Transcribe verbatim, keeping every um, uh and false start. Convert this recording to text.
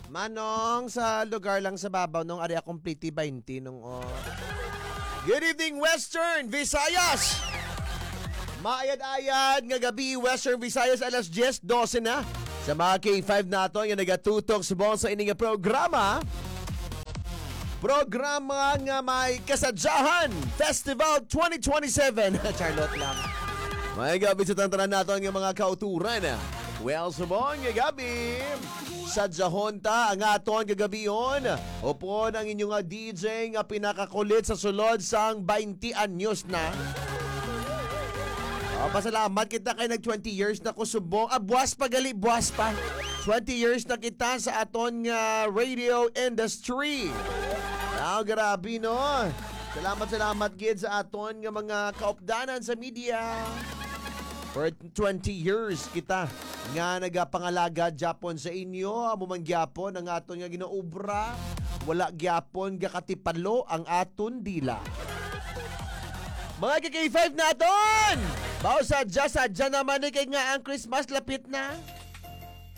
Manong sa lugar lang sa babaw nung area complete twenty nung oh. Good evening Western Visayas. Maayad-ayad nga gabi Western Visayas alas ten twelve na. Sa mga K five nato yung nagatutok subong sa ining programa. Programa nga may kasadyahan Festival twenty twenty-seven. Charlotte lang. May gabi sa tantanan nato ang mga kauturan. Well, subong nga gabi. Sadyahon ta ang aton kagabiyon. Upon ang inyong D J nga pinakakulit sa sulod sang twenty anyos na. Oh, pasalamat kita kay nag twenty years na ko subong. Ah, buwas pa gali, buwas pa. twenty years na kita sa aton nga radio industry. Ah, grabe no. Salamat, salamat gid sa aton nga mga kaupdanan sa media. For twenty years kita nga nagapangalaga Japon sa inyo, amo man gyapon ang aton nga ginaobra, wala gyapon gakatipalo ang aton dila. Mga K five naton! Bao sadya sadya naman ni kay nga ang Christmas lapit na.